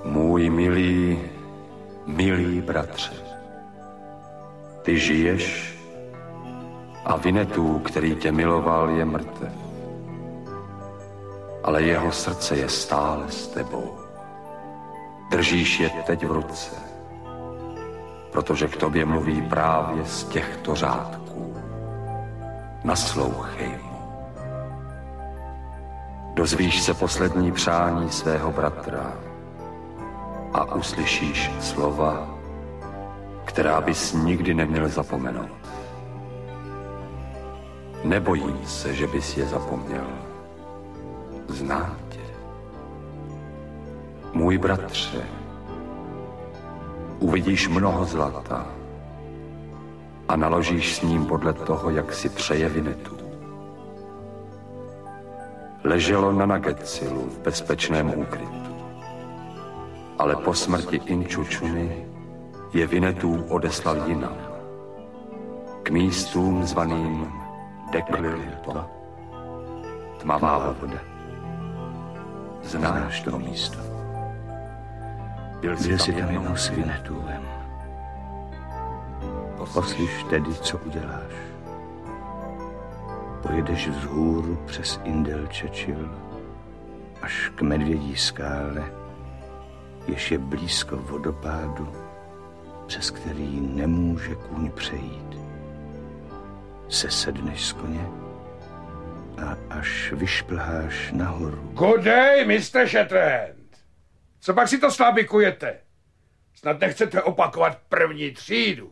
Můj milý bratře, ty žiješ a Winnetou, který tě miloval, je mrtev. Ale jeho srdce je stále s tebou. Držíš je teď v ruce, protože k tobě mluví právě z těchto řádků. Naslouchej mu. Dozvíš se poslední přání svého bratra a uslyšíš slova, která bys nikdy neměl zapomenout. Nebojím se, že bys je zapomněl. Znám tě. Můj bratře, uvidíš mnoho zlata a naložíš s ním podle toho, jak si přeje Winnetou. Leželo na Nagecilu v bezpečném úkrytu, ale po smrti Inčučuny je Winnetou odeslal jinam, k místům zvaným Deklilto, tmavá voda. Znáš to místo? Byl jsi tam jednou s Winnetouem. Poslyš tedy, co uděláš. Pojedeš vzhůru přes Indel-Čečil až k Medvědí skále, jež je blízko vodopádu, přes který nemůže kůň přejít. Sesedneš z koně a až vyšplháš nahoru. Good day, Mr. Shatterhand. Co pak si to slábikujete? Snad nechcete opakovat první třídu.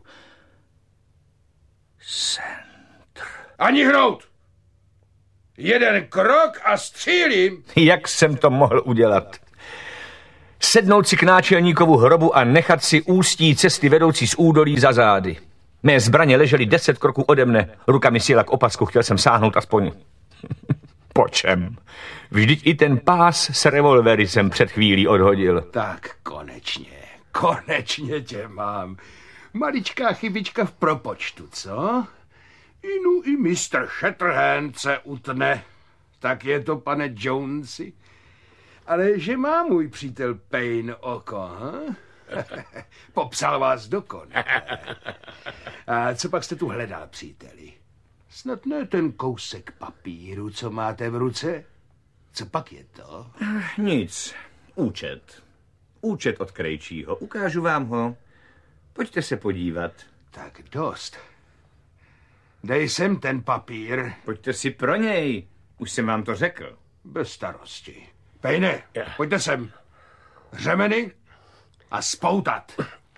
Centr. Ani hnout! Jeden krok a střílím. Jak jsem to mohl udělat? Sednout si k náčelníkovu hrobu a nechat si ústí cesty vedoucí z údolí za zády. Mé zbraně ležely 10 kroků ode mne, ruka mi sjela k opasku, chtěl jsem sáhnout aspoň. Po čem? Vždyť i ten pás s revolvery jsem před chvílí odhodil. Tak konečně tě mám. Maličká chybička v propočtu, co? Inu i Mr. Shatterhand se utne. Tak je to, pane Jonesi. Ale že má můj přítel Payne oko, ha? Popsal vás dokonale. A co pak jste tu hledal, příteli? Snad ne ten kousek papíru, co máte v ruce? Co pak je to? Nic. Účet. Účet od Krejčího. Ukážu vám ho. Pojďte se podívat. Tak dost. Dej sem ten papír. Pojďte si pro něj. Už jsem vám to řekl. Bez starosti. Pejne, pojďte sem. Řemeny a spoutat.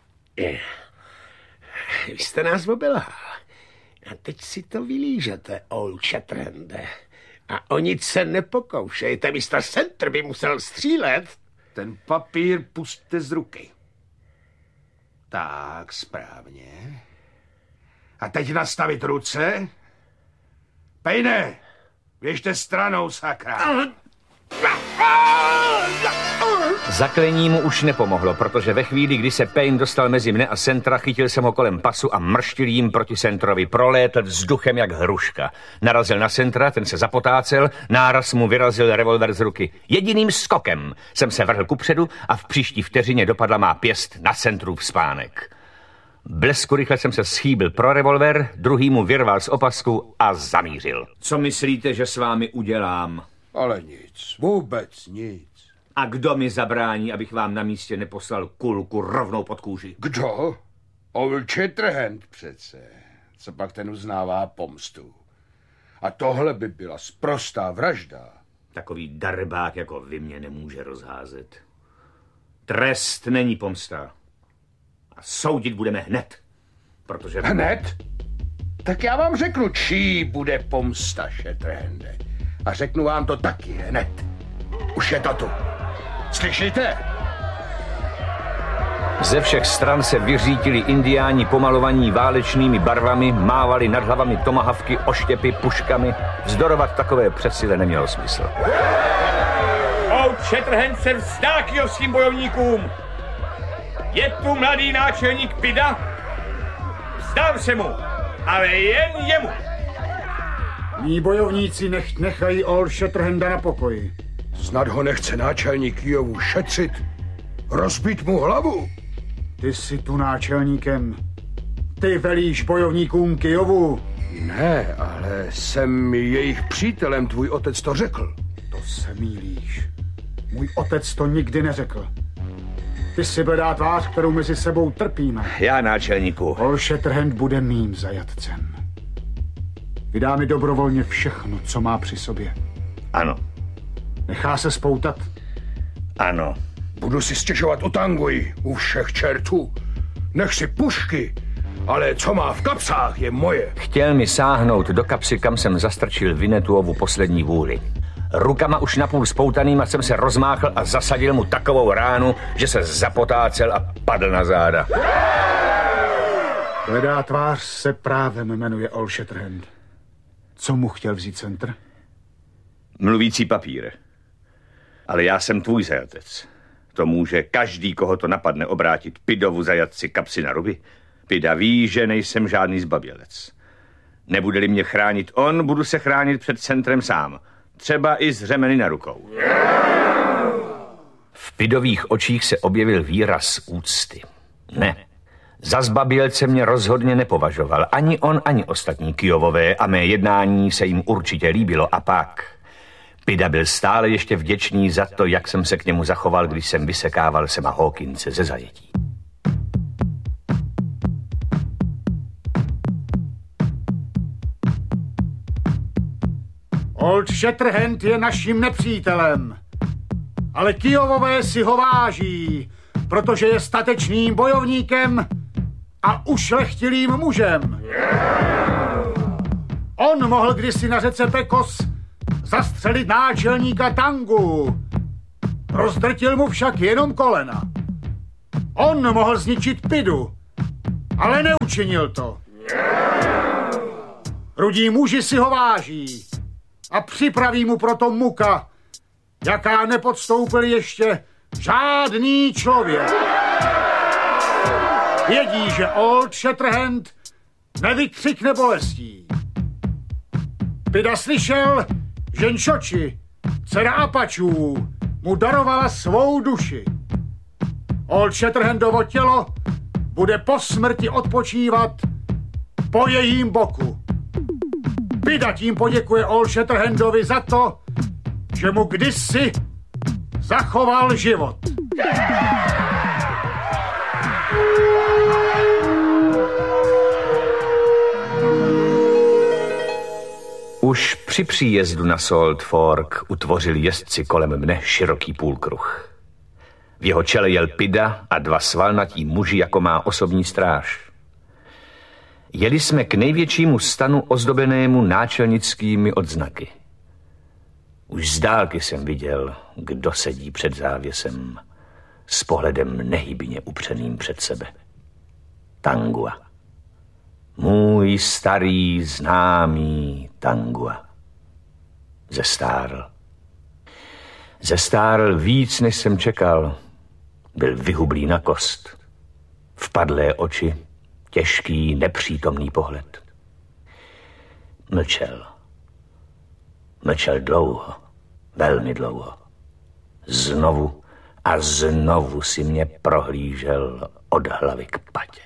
Vy jste nás obelhal. A teď si to vylížete, old Shatterhande. A o nic se nepokoušejte, Mr. Centr by musel střílet. Ten papír pusťte z ruky. Tak, správně. A teď nastavit ruce. Pejne, běžte stranou, sakra. Zaklení mu už nepomohlo, protože ve chvíli, kdy se Payne dostal mezi mne a Centra, chytil jsem ho kolem pasu a mrštil jím proti Centrovi. Prolétl vzduchem jak hruška. Narazil na Centra, ten se zapotácel, náraz mu vyrazil revolver z ruky. Jediným skokem jsem se vrhl kupředu a v příští vteřině dopadla má pěst na Centrův spánek. Blesku rychle jsem se schýbil pro revolver, druhý mu vyrval z opasku a zamířil. Co myslíte, že s vámi udělám? Ale nic, vůbec nic. A kdo mi zabrání, abych vám na místě neposlal kulku rovnou pod kůži? Kdo? Old Shatterhand přece. Co pak ten uznává pomstu? A tohle by byla sprostá vražda. Takový darbák jako vy mě nemůže rozházet. Trest není pomsta. A soudit budeme hned. Protože... Hned? Tak já vám řeknu, čí bude pomsta, Shatterhande. A řeknu vám to taky hned. Už je to tu. Slyšíte? Ze všech stran se vyřítili indiáni pomalovaní válečnými barvami, mávali nad hlavami tomahawky, oštěpy, puškami. Vzdorovat takové přesile nemělo smysl. Old Shatterhand se vzdá kyjovským bojovníkům. Je tu mladý náčelník Pida? Vzdám se mu, ale jen jemu. Mí bojovníci nechají Old Shatterhanda na pokoji. Snad ho nechce náčelník Kyjovu šetřit? Rozbít mu hlavu? Ty jsi tu náčelníkem. Ty velíš bojovníkům Kyjovu. Ne, ale jsem jejich přítelem, tvůj otec to řekl. To se mýlíš. Můj otec to nikdy neřekl. Ty jsi bledá tvář, kterou mezi sebou trpíme. Já, náčelníku. Ol Shatterhand bude mým zajatcem. Vydá mi dobrovolně všechno, co má při sobě. Ano. Nechá se spoutat? Ano. Budu si stěžovat u Tanguy, u všech čertů. Nech si pušky, ale co má v kapsách, je moje. Chtěl mi sáhnout do kapsy, kam jsem zastrčil Vinetuovu poslední vůli. Rukama už napůl spoutanýma jsem se rozmáchl a zasadil mu takovou ránu, že se zapotácel a padl na záda. Bledá tvář se právem jmenuje Ol Shatterhand. Co mu chtěl vzít centr? Mluvící papír. Ale já jsem tvůj zajatec. To může každý, koho to napadne, obrátit Pidovu zajatci kapsy na ruby. Pida ví, že nejsem žádný zbabělec. Nebude-li mě chránit on, budu se chránit před centrem sám. Třeba i s řemeny na rukou. V Pidových očích se objevil výraz úcty. Ne, za zbabělce mě rozhodně nepovažoval. Ani on, ani ostatní Kyjovové a mé jednání se jim určitě líbilo. A pak Pida byl stále ještě vděčný za to, jak jsem se k němu zachoval, když jsem vysekával Sama Hawkinse ze zajetí. Old Shatterhand je naším nepřítelem. Ale Kyjovové si ho váží, protože je statečným bojovníkem a ušlechtilým mužem. On mohl kdysi na řece Pekos zastřelit náčelníka Tangu. Rozdrtil mu však jenom kolena. On mohl zničit Pidu, ale neučinil to. Rudí muži si ho váží a připraví mu proto muka, jaká nepodstoupil ještě žádný člověk. Vědí, že Old Shatterhand nevykřikne bolestí. Pida slyšel, že Nšoči, dcera Apačů, mu darovala svou duši. Old Shatterhandovo tělo bude po smrti odpočívat po jejím boku. Pida tím poděkuje Old Shatterhandovi za to, že mu kdysi zachoval život. Už při příjezdu na Salt Fork utvořili jezdci kolem mne široký půlkruh. V jeho čele jel Pida a dva svalnatí muži, jako má osobní stráž. Jeli jsme k největšímu stanu ozdobenému náčelnickými odznaky. Už z dálky jsem viděl, kdo sedí před závěsem, s pohledem nehybně upřeným před sebe. Tangua. Můj starý známý Tangua. Zestárl víc, než jsem čekal. Byl vyhublý na kost. Vpadlé oči, těžký, nepřítomný pohled. Mlčel dlouho, velmi dlouho. Znovu a znovu si mě prohlížel od hlavy k patě.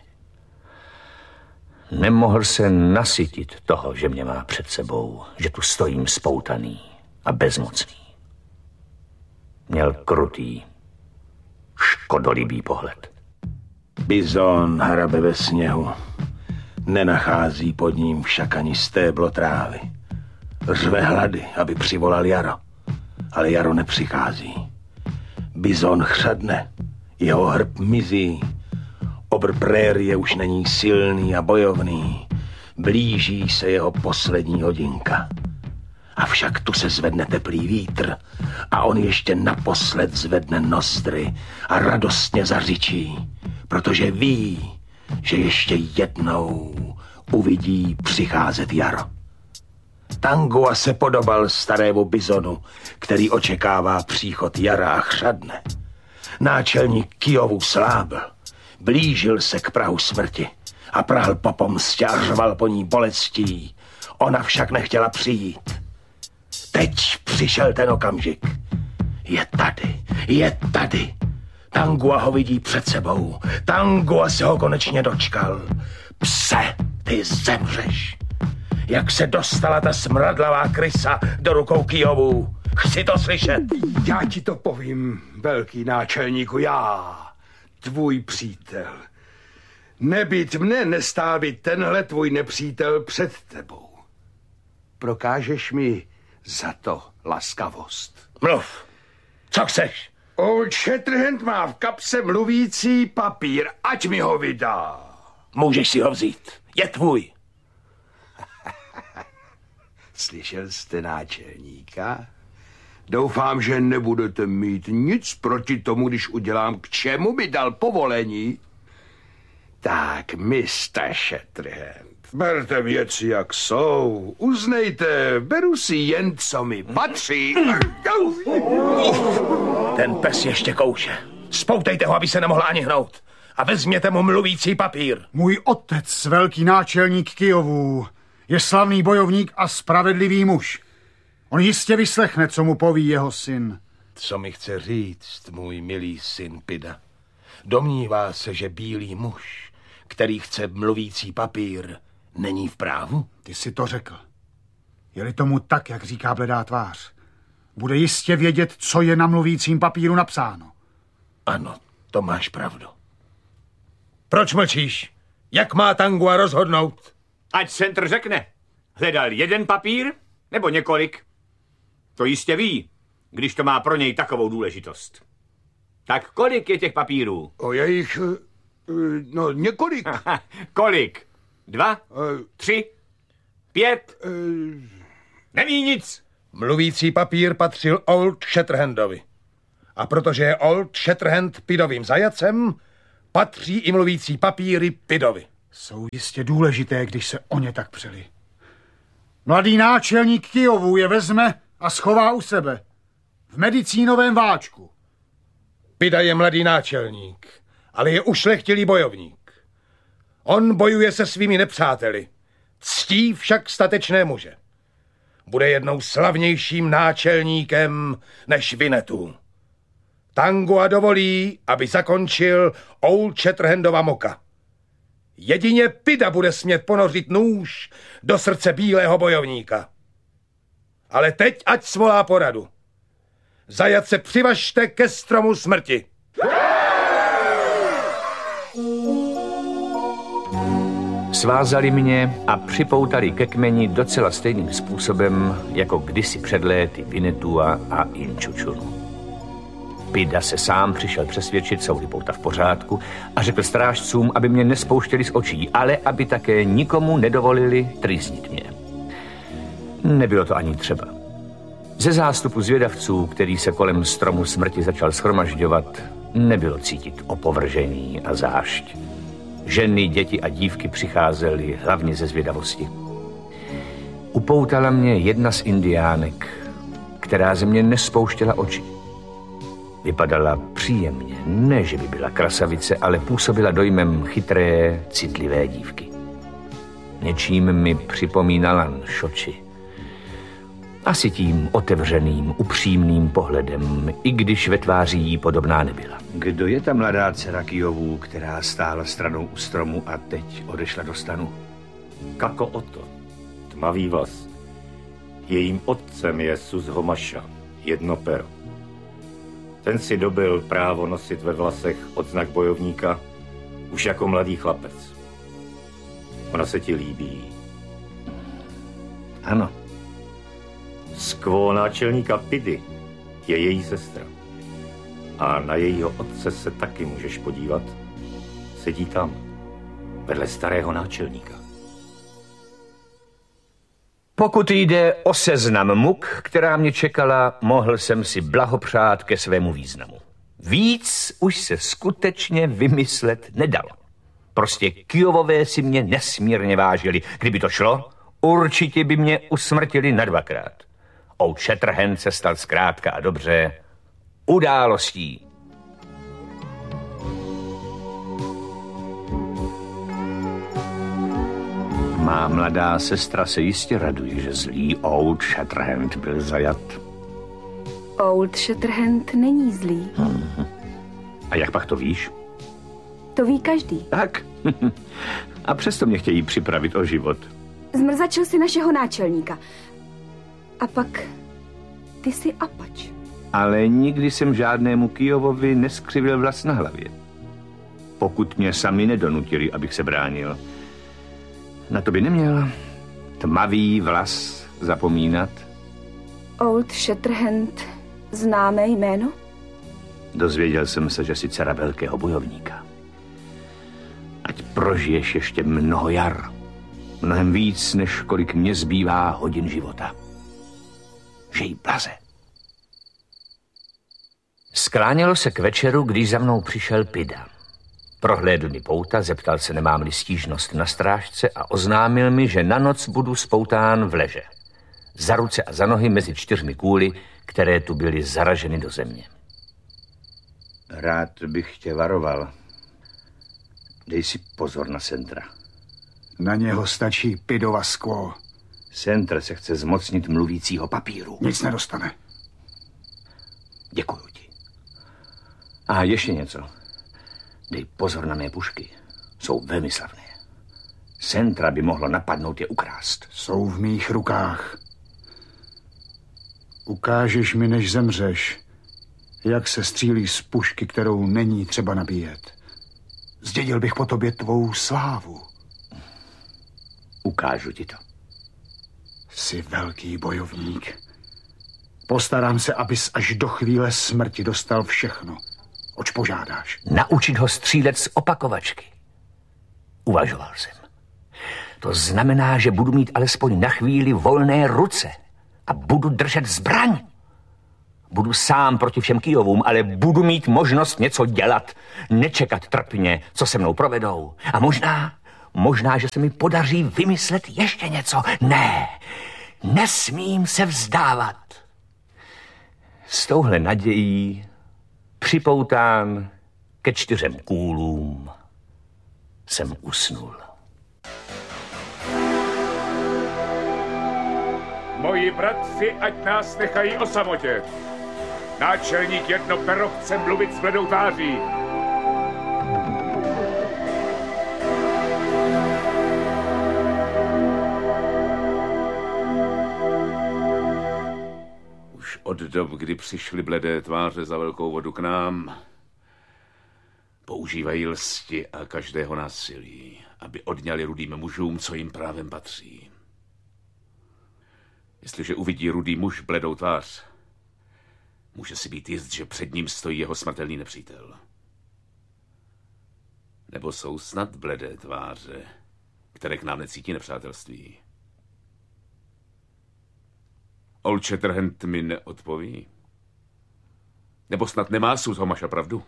Nemohl se nasytit toho, že mě má před sebou, že tu stojím spoutaný a bezmocný. Měl krutý, škodolibý pohled. Bizon hrabe ve sněhu. Nenachází pod ním však ani stéblo trávy. Řve hlady, aby přivolal jaro. Ale jaro nepřichází. Bizon chřadne, jeho hrb mizí. Obr prérie už není silný a bojovný. Blíží se jeho poslední hodinka. Avšak tu se zvedne teplý vítr a on ještě naposled zvedne nozdry a radostně zařičí, protože ví, že ještě jednou uvidí přicházet jaro. Tangua se podobal starému bizonu, který očekává příchod jara a chřadne. Náčelník Kyjovu slábl, blížil se k prahu smrti a prahl po pomstě a řval po ní bolestí. Ona však nechtěla přijít. Teď přišel ten okamžik. Je tady. Tangua ho vidí před sebou. Tangua se ho konečně dočkal. Pse, ty zemřeš. Jak se dostala ta smradlavá krysa do rukou Kyjovů? Chci to slyšet. Já ti to povím, velký náčelníku, já, tvůj přítel. Nebýt mne, nestál by tenhle tvůj nepřítel před tebou. Prokážeš mi za to laskavost. Mluv, co chceš? Old Shatterhand má v kapse mluvící papír, ať mi ho vydá. Můžeš si ho vzít, je tvůj. Slyšel jste náčelníka? Doufám, že nebudete mít nic proti tomu, když udělám, k čemu mi dal povolení. Tak, Mr. Shatterhand, berte věci, jak jsou. Uznejte, beru si jen, co mi patří. Ten pes ještě kouše. Spoutejte ho, aby se nemohl ani hnout. A vezměte mu mluvící papír. Můj otec, velký náčelník Kyjovů, je slavný bojovník a spravedlivý muž. On jistě vyslechne, co mu poví jeho syn. Co mi chce říct, můj milý syn Pida? Domnívá se, že bílý muž, který chce mluvící papír, není v právu? Ty si to řekl. Je-li tomu tak, jak říká bledá tvář, bude jistě vědět, co je na mluvícím papíru napsáno. Ano, to máš pravdu. Proč mlčíš? Jak má Tangua rozhodnout? Ať centr řekne. Hledal jeden papír nebo několik? To jistě ví, když to má pro něj takovou důležitost. Tak kolik je těch papírů? O jejich, no několik. Kolik? 2? 3? 5? Neví nic. Mluvící papír patřil Old Shatterhandovi. A protože je Old Shatterhand Pidovým zajacem, patří i mluvící papíry Pidovi. Jsou jistě důležité, když se o ně tak přeli. Mladý náčelník Kyjovů je vezme a schová u sebe. V medicínovém váčku. Pida je mladý náčelník, ale je ušlechtilý bojovník. On bojuje se svými nepřáteli, ctí však statečné muže. Bude jednou slavnějším náčelníkem než Winnetou. Tangua dovolí, aby zakončil Old Shatterhandova moka. Jedině Pida bude smět ponořit nůž do srdce bílého bojovníka. Ale teď ať svolá poradu. Zajatce přivažte ke stromu smrti. Svázali mě a připoutali ke kmeni docela stejným způsobem, jako kdysi před léty Winnetua a Inčučunu. Pida se sám přišel přesvědčit, jsou-li pouta v pořádku, a řekl strážcům, aby mě nespouštěli z očí, ale aby také nikomu nedovolili trýznit mě. Nebylo to ani třeba. Ze zástupu zvědavců, který se kolem stromu smrti začal shromažďovat, nebylo cítit opovržení a zášť. Ženy, děti a dívky přicházely hlavně ze zvědavosti. Upoutala mě jedna z indiánek, která ze mě nespouštěla oči. Vypadala příjemně, ne že by byla krasavice, ale působila dojmem chytré, citlivé dívky. Něčím mi připomínala Nšoči. Asi tím otevřeným, upřímným pohledem, i když ve tváři jí podobná nebyla. Kdo je ta mladá dcera Kyjovů, která stála stranou u stromu a teď odešla do stanu? Kako Oto, tmavý vlas. Jejím otcem je Suzhomaša, jedno pero. Ten si dobil právo nosit ve vlasech odznak bojovníka už jako mladý chlapec. Ona se ti líbí. Ano. Skvó náčelníka Pidy je její sestra. A na jejího otce se taky můžeš podívat. Sedí tam, vedle starého náčelníka. Pokud jde o seznam muk, která mě čekala, mohl jsem si blahopřát ke svému významu. Víc už se skutečně vymyslet nedalo. Prostě Kyjovové si mě nesmírně vážili. Kdyby to šlo, určitě by mě usmrtili na 2krát. Old Shatterhand se stal zkrátka a dobře událostí. Má mladá sestra se jistě raduje, že zlý Old Shatterhand byl zajat. Old Shatterhand není zlý. A jak pak to víš? To ví každý. Tak. A přesto mě chtějí připravit o život. Zmrzačil si našeho náčelníka. A pak ty jsi apač. Ale nikdy jsem žádnému Kyjovovi neskřivil vlas na hlavě. Pokud mě sami nedonutili, abych se bránil. Na to by neměl tmavý vlas zapomínat. Old Shatterhand, známé jméno? Dozvěděl jsem se, že jsi dcera velkého bojovníka. Ať prožiješ ještě mnoho jar. Mnohem víc, než kolik mě zbývá hodin života. Žij blaze. Sklánělo se k večeru, když za mnou přišel Pida. Prohlédl mi pouta, zeptal se, nemám-li stížnost na strážce a oznámil mi, že na noc budu spoután v leže. Za ruce a za nohy mezi 4 kůly, které tu byly zaraženy do země. Rád bych tě varoval. Dej si pozor na Sentra. Na něho stačí Pidova sklo. Sentr se chce zmocnit mluvícího papíru. Nic nedostane. Děkuju ti. A ještě něco. Dej pozor na mé pušky. Jsou velmi slavné. Sentra by mohlo napadnout je ukrást. Jsou v mých rukách. Ukážeš mi, než zemřeš, jak se střílí z pušky, kterou není třeba nabíjet. Zdědil bych po tobě tvou slávu. Ukážu ti to. Jsi velký bojovník. Postarám se, abys až do chvíle smrti dostal všechno, oč požádáš. Naučit ho střílet z opakovačky. Uvažoval jsem. To znamená, že budu mít alespoň na chvíli volné ruce a budu držet zbraň. Budu sám proti všem Kyjovům, ale budu mít možnost něco dělat. Nečekat trpně, co se mnou provedou. A možná, že se mi podaří vymyslet ještě něco. Ne, nesmím se vzdávat. S touhle nadějí připoután ke 4 kůlům jsem usnul. Moji bratři, ať nás nechají o samotě. Náčelník Jednopero chce mluvit s bledou tváří. Už od dob, kdy přišly bledé tváře za velkou vodu k nám, používají lsti a každého násilí, aby odňali rudým mužům, co jim právem patří. Jestliže uvidí rudý muž bledou tvář, může si být jist, že před ním stojí jeho smrtelný nepřítel. Nebo jsou snad bledé tváře, které k nám necítí nepřátelství. Old Shatterhand mi neodpoví? Nebo snad nemá Suz Homasha pravdu?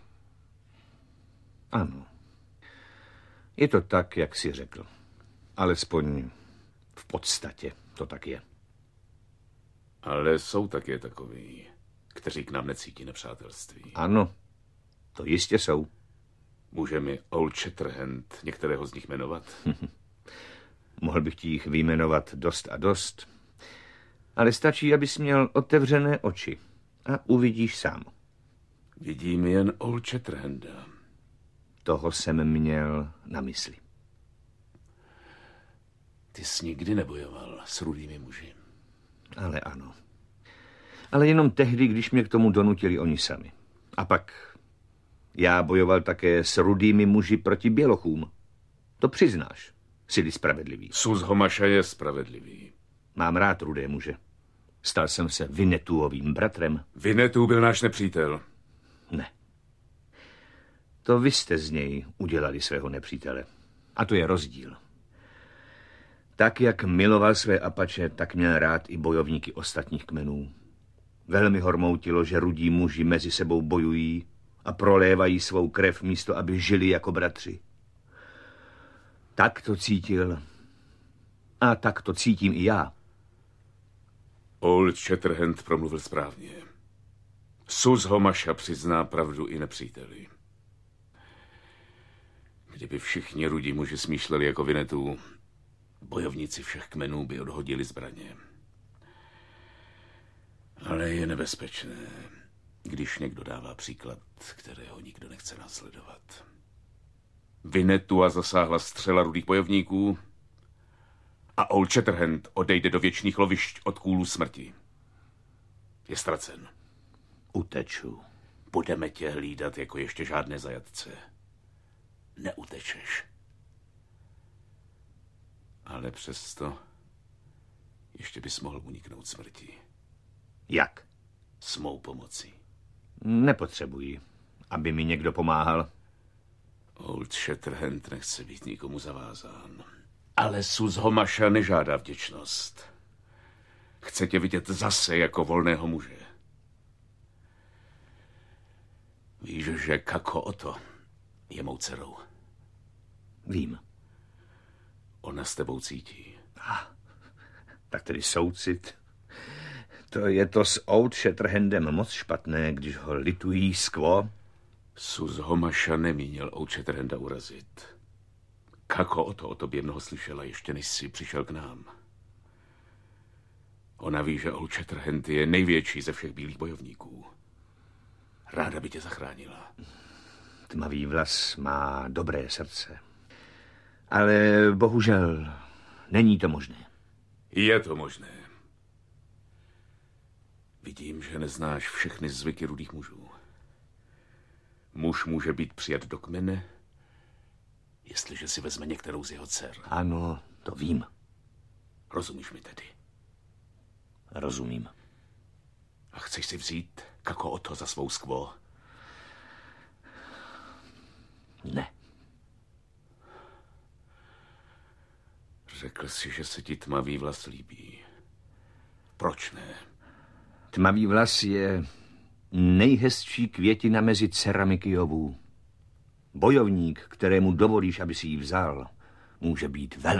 Ano. Je to tak, jak jsi řekl. Alespoň v podstatě to tak je. Ale jsou také takoví, kteří k nám necítí nepřátelství. Ano, to jistě jsou. Může mi Old Shatterhand některého z nich jmenovat? Mohl bych ti jich vyjmenovat dost a dost, ale stačí, abys měl otevřené oči a uvidíš sám. Vidím jen Old Shatterhanda. Toho jsem měl na mysli. Ty jsi nikdy nebojoval s rudými muži. Ale ano. Ale jenom tehdy, když mě k tomu donutili oni sami. A pak já bojoval také s rudými muži proti bělochům. To přiznáš, jsi-li spravedlivý. Suz Homasha je spravedlivý. Mám rád rudé muže. Stal jsem se Vinetuovým bratrem. Vinetu byl náš nepřítel. Ne. To vy jste z něj udělali svého nepřítele. A to je rozdíl. Tak, jak miloval své apače, tak měl rád i bojovníky ostatních kmenů. Velmi ho rmoutilo, že rudí muži mezi sebou bojují a prolévají svou krev místo, aby žili jako bratři. Tak to cítil. A tak to cítím i já. Old Shatterhand promluvil správně. Suz Homasha přizná pravdu i nepříteli. Kdyby všichni rudí muži smýšleli jako Vinetu, bojovníci všech kmenů by odhodili zbraně. Ale je nebezpečné, když někdo dává příklad, kterého nikdo nechce následovat. Vinetua zasáhla střela rudých bojovníků a Old Shatterhand odejde do věčných lovišť od kůlu smrti. Je ztracen. Uteču. Budeme tě hlídat jako ještě žádné zajatce. Neutečeš. Ale přesto ještě bys mohl uniknout smrti. Jak? S mou pomocí. Nepotřebuji, aby mi někdo pomáhal. Old Shatterhand nechce být nikomu zavázán. Ale Sus Homasha nežádá vděčnost. Chce tě vidět zase jako volného muže. Víš, že Kako Oto je mou dcerou. Vím. Ona s tebou cítí. Tak tedy soucit. To je to s Old Shatterhandem moc špatné, když ho litují skvo. Sus Homasha nemínil Old Shatterhanda urazit. Kako Oto o tobě mnoho slyšela, ještě než jsi přišel k nám. Ona ví, že Old Shatterhand je největší ze všech bílých bojovníků. Ráda by tě zachránila. Tmavý vlas má dobré srdce. Ale bohužel není to možné. Je to možné. Vidím, že neznáš všechny zvyky rudých mužů. Muž může být přijat do kmene, jestliže si vezme některou z jeho dcer. Ano, to vím. Rozumíš mi tedy? Rozumím. A chceš si vzít Kako Oto za svou skvo? Ne. Řekl jsi, že se ti tmavý vlas líbí. Proč ne? Tmavý vlas je nejhezčí květina mezi dcerami Kyjovů. Bojovník, kterému dovolíš, aby si ji vzal, může být velmi